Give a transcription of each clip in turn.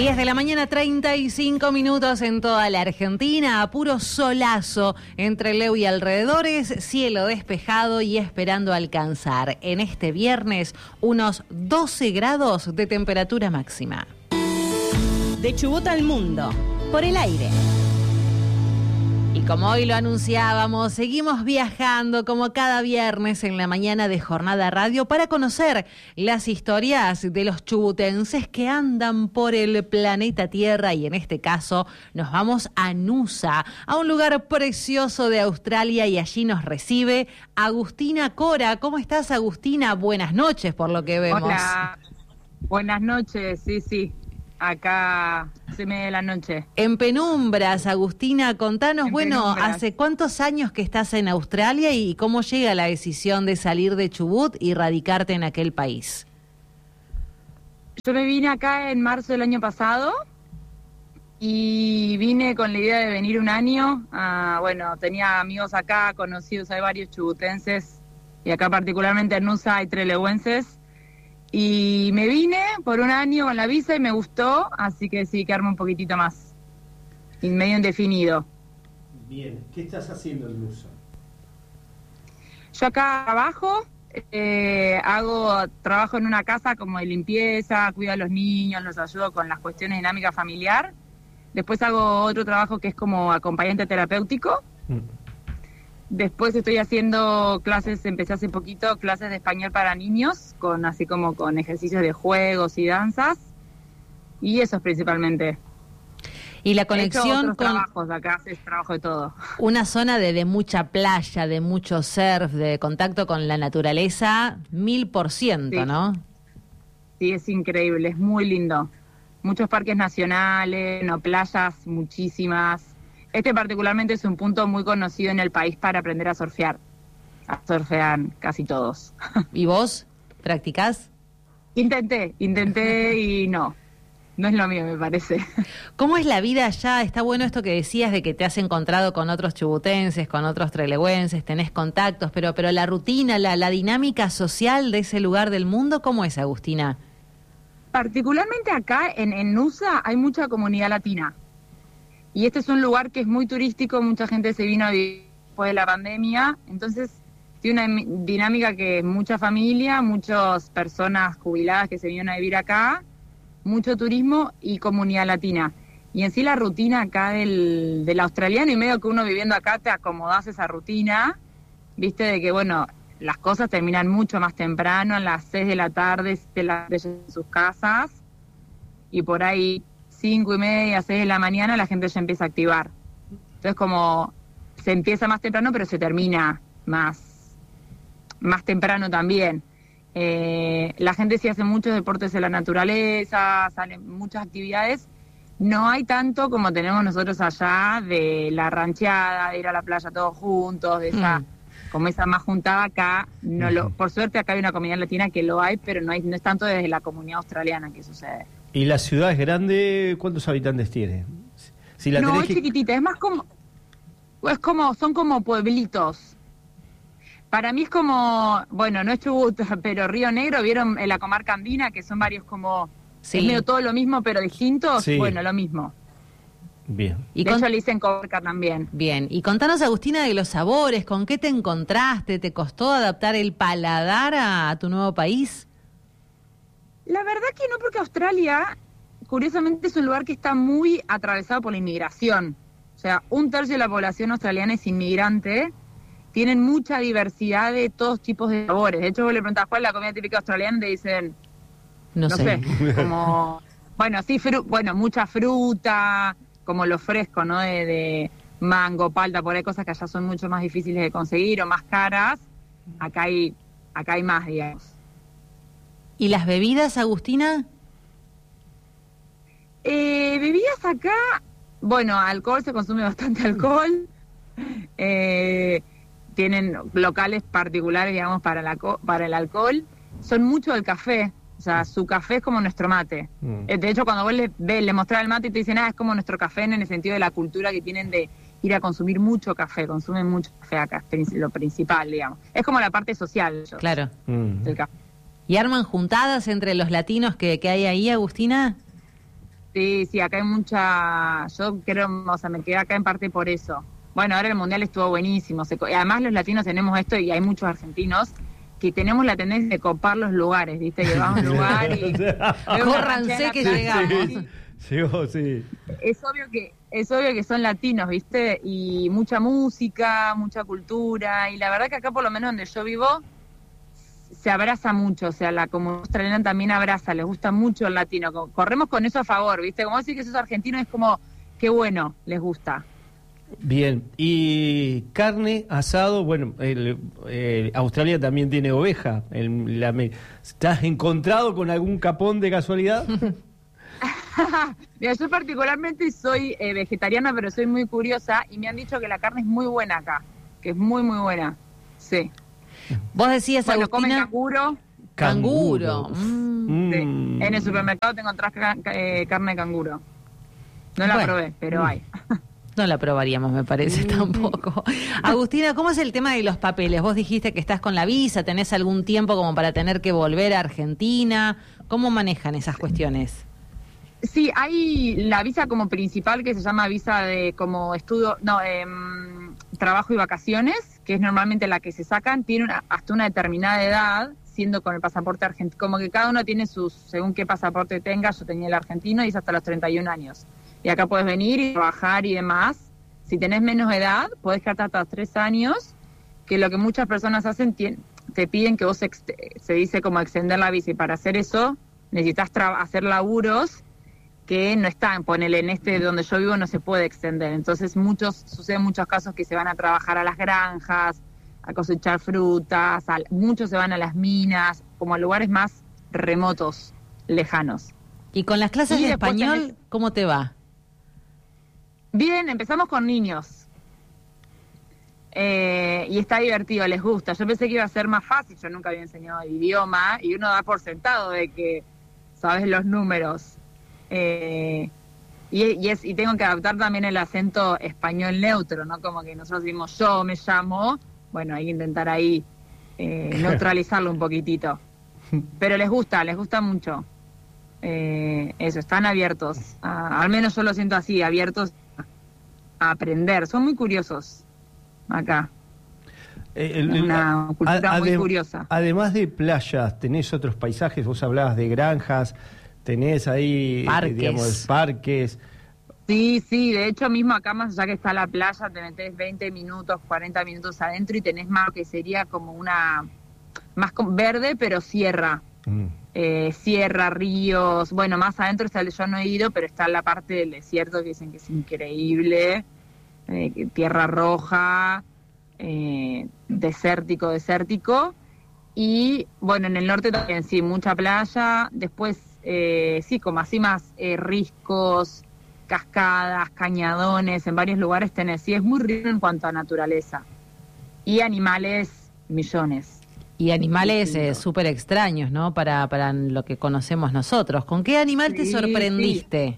10 de la mañana, 35 minutos en toda la Argentina, a puro solazo entre Leu y alrededores, cielo despejado y esperando alcanzar en este viernes unos 12 grados de temperatura máxima. De Chubut al mundo, por el aire. Y como hoy lo anunciábamos, seguimos viajando como cada viernes en la mañana de Jornada Radio para conocer las historias de los chubutenses que andan por el planeta Tierra, y en este caso nos vamos a Nusa, a un lugar precioso de Australia, y allí nos recibe Agustina Cora. ¿Cómo estás, Agustina? Buenas noches, por lo que vemos. Hola, buenas noches, sí. Acá se me da la noche. En penumbras, Agustina, contanos, ¿hace cuántos años que estás en Australia y cómo llega la decisión de salir de Chubut y radicarte en aquel país? Yo me vine acá en marzo del año pasado y vine con la idea de venir un año. Tenía amigos acá, conocidos, hay varios chubutenses, y acá particularmente en Nusa hay trelewenses. Y me vine por un año con la visa y me gustó, así que sí, quedarme un poquitito más, y medio indefinido. Bien, ¿qué estás haciendo en Nusa? Yo acá trabajo, trabajo en una casa como de limpieza, cuido a los niños, los ayudo con las cuestiones de dinámica familiar. Después hago otro trabajo que es como acompañante terapéutico. Después estoy haciendo clases, empecé hace poquito, clases de español para niños, con ejercicios de juegos y danzas, y eso es principalmente. Y la conexión con trabajos, acá haces trabajo de todo. Una zona de mucha playa, de mucho surf, de contacto con la naturaleza, 1000%, sí. ¿No? Sí, es increíble, es muy lindo. Muchos parques nacionales, playas muchísimas. Este particularmente es un punto muy conocido en el país para aprender a surfear. Surfean casi todos. ¿Y vos practicás? Intenté y no es lo mío, me parece. ¿Cómo es la vida allá? Está bueno esto que decías de que te has encontrado con otros chubutenses, con otros trelewenses, tenés contactos, pero la rutina, la dinámica social de ese lugar del mundo, ¿cómo es, Agustina? Particularmente acá en Nusa hay mucha comunidad latina. Y este es un lugar que es muy turístico, mucha gente se vino a vivir después de la pandemia, entonces tiene una dinámica que es mucha familia, muchas personas jubiladas que se vinieron a vivir acá, mucho turismo y comunidad latina. Y en sí la rutina acá del australiano, y medio que uno viviendo acá te acomodás a esa rutina, viste, de que las cosas terminan mucho más temprano, a las 6 de la tarde, en sus casas, y por ahí 5:30, 6 de la mañana la gente ya empieza a activar. Entonces como se empieza más temprano, pero se termina más temprano también. La gente sí hace muchos deportes en la naturaleza, salen muchas actividades. No hay tanto como tenemos nosotros allá de la rancheada, de ir a la playa todos juntos, de esa como esa más juntada acá. Por suerte acá hay una comunidad latina que lo hay, pero no es tanto desde la comunidad australiana que sucede. ¿Y la ciudad es grande? ¿Cuántos habitantes tiene? Es chiquitita, es más son como pueblitos. Para mí es como, no es Chubut, pero Río Negro, ¿vieron la comarca andina? Que son varios como, sí. Es medio todo lo mismo, pero distintos. Sí. Lo mismo. Bien. Y de hecho le dicen comarca también. Bien, y contanos, Agustina, de los sabores, ¿con qué te encontraste? ¿Te costó adaptar el paladar a tu nuevo país? La verdad que no, porque Australia, curiosamente, es un lugar que está muy atravesado por la inmigración. O sea, 1/3 de la población australiana es inmigrante. Tienen mucha diversidad de todos tipos de sabores. De hecho, vos le preguntás cuál es la comida típica australiana, te dicen, no sé, como, mucha fruta, como lo fresco, ¿no? De mango, palta, por ahí cosas que allá son mucho más difíciles de conseguir o más caras. Acá hay más, digamos. ¿Y las bebidas, Agustina? Bebidas acá, alcohol, se consume bastante alcohol. Tienen locales particulares, digamos, para el alcohol. Son mucho del café, o sea, su café es como nuestro mate. De hecho, cuando vos le mostrás el mate y te dicen, es como nuestro café, en el sentido de la cultura que tienen de ir a consumir mucho café, consumen mucho café acá, es lo principal, digamos. Es como la parte social. Claro. Del café. ¿Y arman juntadas entre los latinos que hay ahí, Agustina? Sí, acá hay mucha, yo creo, o sea, me quedé acá en parte por eso. Bueno, ahora el Mundial estuvo buenísimo, y además los latinos tenemos esto, y hay muchos argentinos, que tenemos la tendencia de copar los lugares, ¿viste? Que vamos a un lugar y... Córranse que llegamos. Llegó, sí. Es obvio que son latinos, ¿viste? Y mucha música, mucha cultura, y la verdad que acá, por lo menos donde yo vivo, se abraza mucho, o sea, la comunidad australiana también abraza, les gusta mucho el latino, corremos con eso a favor, ¿viste? Como decir que sos argentino es como, qué bueno, les gusta. Bien, y carne, asado, bueno, Australia también tiene oveja. ¿Estás encontrado con algún capón de casualidad? Mira, yo particularmente soy vegetariana, pero soy muy curiosa y me han dicho que la carne es muy buena acá, que es muy, muy buena. Sí. Vos decías, bueno, Agustina... comen canguro. Canguro. Sí. En el supermercado te encontrás carne de canguro. No la probé, pero hay. No la probaríamos, me parece, tampoco. Agustina, ¿cómo es el tema de los papeles? Vos dijiste que estás con la visa, ¿tenés algún tiempo como para tener que volver a Argentina? ¿Cómo manejan esas cuestiones? Sí, hay la visa como principal que se llama visa de como estudio, trabajo y vacaciones, que es normalmente la que se sacan, tiene hasta una determinada edad, siendo con el pasaporte argentino, como que cada uno tiene según qué pasaporte tenga. Yo tenía el argentino y es hasta los 31 años. Y acá puedes venir y trabajar y demás. Si tenés menos edad, podés quedarte hasta 3 años, que lo que muchas personas hacen, te piden que vos, se dice como extender la visa, y para hacer eso necesitas hacer laburos que no están, ponele, en donde yo vivo no se puede extender. Entonces suceden muchos casos que se van a trabajar a las granjas, a cosechar frutas, muchos se van a las minas, como a lugares más remotos, lejanos. ¿Y con las clases de español, cómo te va? Bien, empezamos con niños. Y está divertido, les gusta. Yo pensé que iba a ser más fácil, yo nunca había enseñado el idioma, y uno da por sentado de que sabes los números. Y tengo que adaptar también el acento español neutro, ¿no? Como que nosotros decimos yo me llamo, bueno, hay que intentar ahí neutralizarlo un poquitito. Pero les gusta mucho. Eso, están abiertos, al menos yo lo siento así, abiertos a aprender, son muy curiosos acá. Una cultura muy curiosa. Además de playas, ¿tenés otros paisajes? Vos hablabas de granjas, tenés ahí parques. Sí, de hecho mismo acá, más allá que está la playa, te metés 20 minutos, 40 minutos adentro y tenés más que sería como más verde, pero sierra. Sierra, ríos, bueno, más adentro yo no he ido, pero está la parte del desierto que dicen que es increíble, tierra roja, desértico, y bueno, en el norte también sí, mucha playa, después sí, como así más riscos, cascadas, cañadones, en varios lugares tenés, sí, es muy rico en cuanto a naturaleza, y animales, millones. Y animales súper extraños, ¿no? Para lo que conocemos nosotros. ¿Con qué animal te sorprendiste?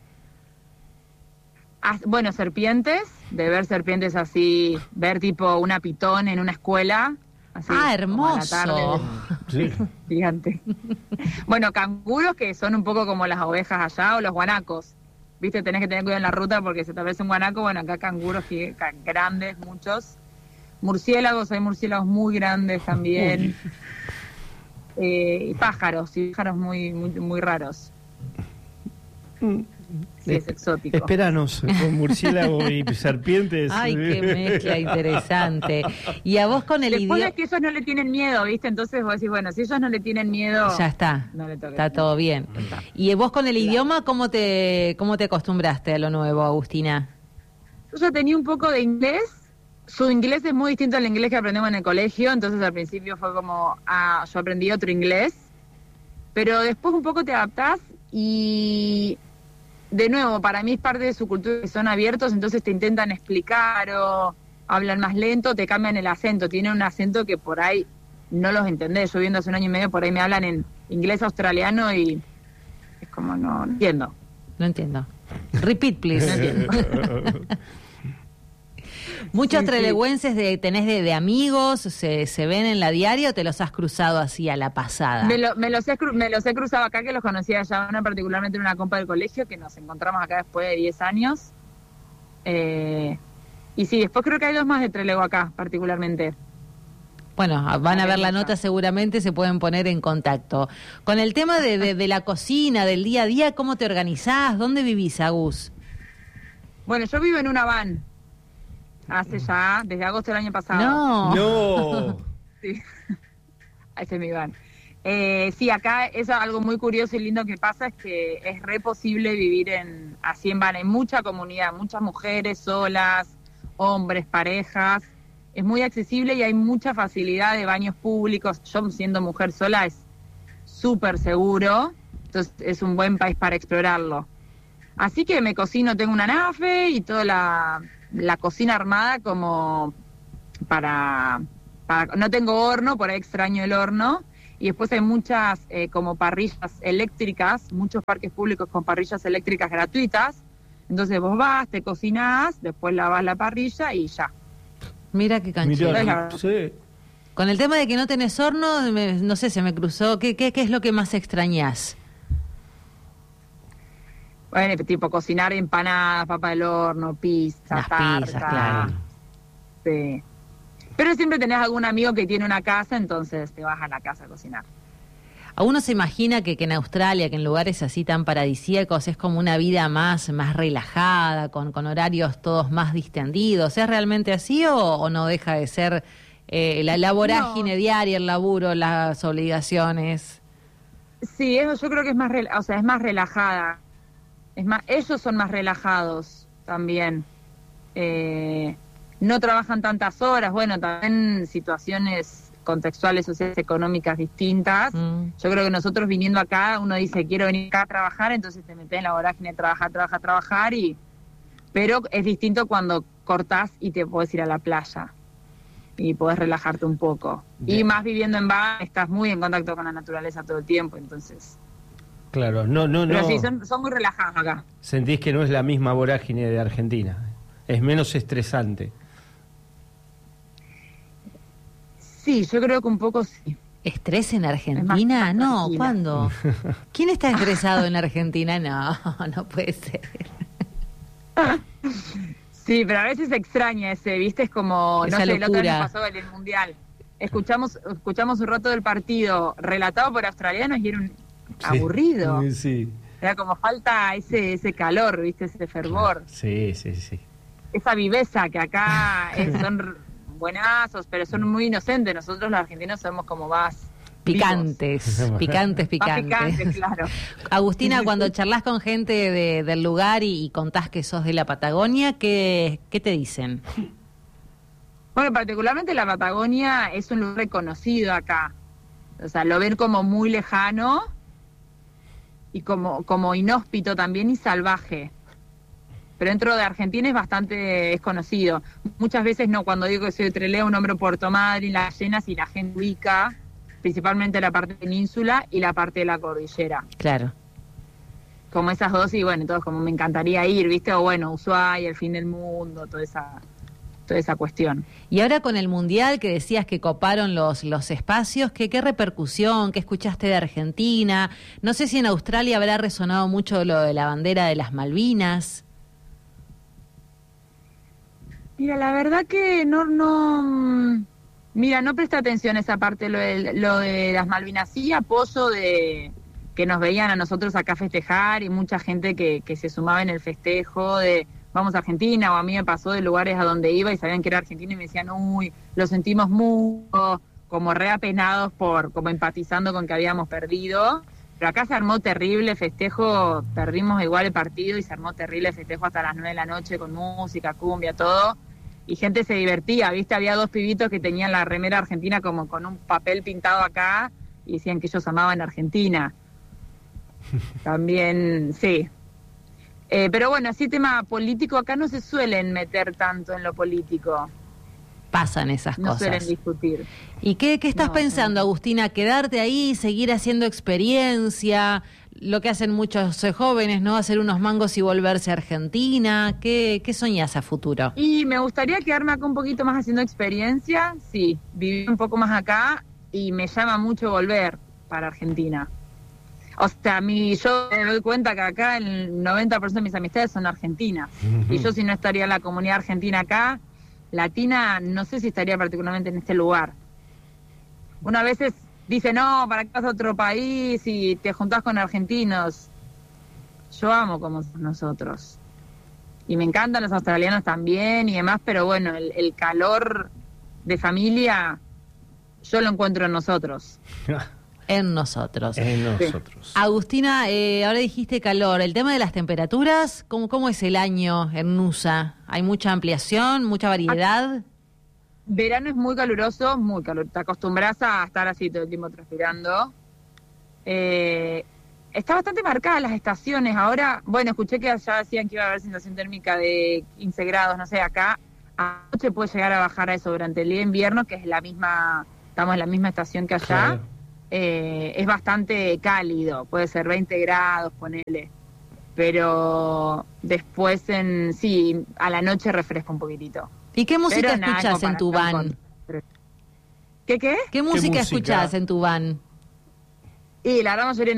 Sí. Bueno, serpientes, de ver serpientes así, ver tipo una pitón en una escuela. Así, hermoso. A la tarde. Sí. Gigante. Bueno, canguros que son un poco como las ovejas allá, o los guanacos. Viste, tenés que tener cuidado en la ruta porque se te aparece un guanaco. Bueno, acá canguros grandes, muchos. Murciélagos, hay murciélagos muy grandes también. Y pájaros muy, muy, muy raros. Sí, es exótico. Espéranos, con murciélago y serpientes. Ay, qué mezcla interesante. Y a vos con el idioma... Después es que ellos no le tienen miedo, ¿viste? Entonces vos decís, bueno, si ellos no le tienen miedo... Ya está, no le está todo bien. Está. Y vos con el idioma, ¿cómo te acostumbraste a lo nuevo, Agustina? Yo ya tenía un poco de inglés. Su inglés es muy distinto al inglés que aprendemos en el colegio, entonces al principio fue como, yo aprendí otro inglés, pero después un poco te adaptás y, de nuevo, para mí es parte de su cultura que son abiertos, entonces te intentan explicar o hablan más lento, te cambian el acento, tienen un acento que por ahí no los entendés. Yo viendo hace 1 año y medio, por ahí me hablan en inglés australiano y es como, no entiendo. No entiendo. Repeat, please. No entiendo. Muchos Sí, trelewenses tenés de amigos, se ven en la diaria o te los has cruzado así a la pasada. Me los he cruzado acá, que los conocía ya, una particularmente en una compa del colegio, que nos encontramos acá después de 10 años. Y sí, después creo que hay 2 más de Trelew acá, particularmente. Bueno, van a ver la nota seguramente, se pueden poner en contacto. Con el tema de la cocina, del día a día, ¿cómo te organizás? ¿Dónde vivís, Agus? Bueno, yo vivo en una van. Desde agosto del año pasado. No. Sí. Ese es mi van. Sí, acá es algo muy curioso y lindo que pasa, es que es re posible vivir así en van. Hay mucha comunidad, muchas mujeres solas, hombres, parejas. Es muy accesible y hay mucha facilidad de baños públicos. Yo, siendo mujer sola, es súper seguro. Entonces es un buen país para explorarlo. Así que me cocino, tengo una nafe y toda la cocina armada como para... No tengo horno, por ahí extraño el horno. Y después hay muchas como parrillas eléctricas, muchos parques públicos con parrillas eléctricas gratuitas. Entonces vos vas, te cocinás, después lavas la parrilla y ya. Mira qué canchero. Sí. Con el tema de que no tenés horno, no sé, se me cruzó. ¿Qué es lo que más extrañás? Bueno, tipo cocinar empanadas, papa del horno, pizza, Las tarta. pizzas, claro. Sí. Pero siempre tenés algún amigo que tiene una casa, entonces te vas a la casa a cocinar. A uno se imagina que en Australia, que en lugares así tan paradisíacos, es como una vida más relajada, con horarios todos más distendidos. ¿Es realmente así o no deja de ser la vorágine diaria, el laburo, las obligaciones? Sí, eso yo creo que es más, es más relajada. Ellos son más relajados también. No trabajan tantas horas, bueno, también situaciones contextuales, sociales, económicas distintas. Yo creo que nosotros viniendo acá, uno dice, quiero venir acá a trabajar, entonces te metes en la vorágine de trabajar, pero es distinto cuando cortás y te podés ir a la playa y podés relajarte un poco. Bien. Y más viviendo en van, estás muy en contacto con la naturaleza todo el tiempo, entonces... Claro, no. Pero sí, son muy relajados acá. Sentís que no es la misma vorágine de Argentina. Es menos estresante. Sí, yo creo que un poco sí. ¿Estrés en Argentina? No, tranquila. ¿cuándo? ¿Quién está estresado en Argentina? No puede ser. Sí, pero a veces extraña ¿viste? Es como, Esa no sé, el otro locura. año pasó en el Mundial. Escuchamos un rato del partido relatado por australianos y era aburrido. Sí. Era como falta ese calor, ¿viste? Ese fervor. Sí. Esa viveza que acá son buenazos, pero son muy inocentes. Nosotros los argentinos somos como más Picantes. Más picantes, claro. Agustina, cuando charlas con gente del lugar y contás que sos de la Patagonia, ¿qué te dicen? Bueno, particularmente la Patagonia es un lugar reconocido acá. O sea, lo ven como muy lejano y como inhóspito también y salvaje. Pero dentro de Argentina es conocido. Muchas veces cuando digo que soy de Trelew, nombro Puerto Madryn, Las Llenas, y la gente ubica principalmente la parte península y la parte de la cordillera. Claro. Como esas dos, y bueno, todos como me encantaría ir, ¿viste? O bueno, Ushuaia, el fin del mundo, toda esa cuestión. Y ahora con el Mundial, que decías que coparon los espacios, ¿qué repercusión? ¿Qué escuchaste de Argentina? No sé si en Australia habrá resonado mucho lo de la bandera de las Malvinas. Mira, la verdad que no presta atención a esa parte, lo de las Malvinas. Sí, apoyo de que nos veían a nosotros acá festejar y mucha gente que se sumaba en el festejo de vamos a Argentina, o a mí me pasó de lugares a donde iba y sabían que era Argentina y me decían, uy, lo sentimos mucho, como reapenados como empatizando con que habíamos perdido. Pero acá se armó terrible festejo, perdimos igual el partido y se armó terrible festejo hasta las 9 de la noche con música, cumbia, todo. Y gente se divertía, ¿viste? Había 2 pibitos que tenían la remera argentina como con un papel pintado acá y decían que ellos amaban Argentina. También, sí. Pero bueno, así tema político, acá no se suelen meter tanto en lo político. Pasan esas No cosas. suelen discutir. ¿Y qué estás pensando, Agustina? ¿Quedarte ahí, seguir haciendo experiencia? lo que hacen muchos jóvenes, ¿no? Hacer unos mangos y volverse a Argentina. ¿Qué soñás a futuro? Y me gustaría quedarme acá un poquito más haciendo experiencia, sí, vivir un poco más acá y me llama mucho volver para Argentina. O sea, yo me doy cuenta que acá el 90% de mis amistades son argentinas. Y yo si no estaría en la comunidad argentina acá, latina, no sé si estaría particularmente en este lugar. Una vez dice, no, ¿para qué vas a otro país y te juntás con argentinos? Yo amo como somos nosotros. Y me encantan los australianos también y demás, pero bueno, el calor de familia yo lo encuentro en nosotros. En nosotros. En nosotros. Agustina, ahora dijiste calor. El tema de las temperaturas, ¿cómo es el año en Nusa? ¿Hay mucha ampliación, mucha variedad? Verano es muy caluroso, muy caluroso. Te acostumbras a estar así todo el tiempo transpirando. Está bastante marcada las estaciones. Ahora, bueno, escuché que allá decían que iba a haber sensación térmica de 15 grados, no sé, acá anoche puede llegar a bajar a eso durante el día de invierno, que es estamos en la misma estación que allá. Claro. Es bastante cálido, puede ser 20 grados, ponele. Pero después, sí, a la noche refresca un poquitito. ¿Y qué música Pero nada, escuchás en tu van? ¿Qué? ¿Qué música escuchás en tu van? Y la gran mayoría